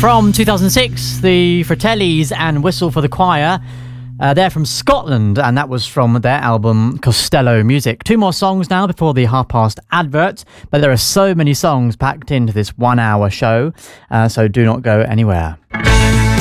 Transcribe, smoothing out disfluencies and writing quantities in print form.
From 2006, the Fratellis and Whistle for the Choir. They're from Scotland, and that was from their album Costello Music. Two more songs now before the past advert, but there are so many songs packed into this 1 hour show, so do not go anywhere.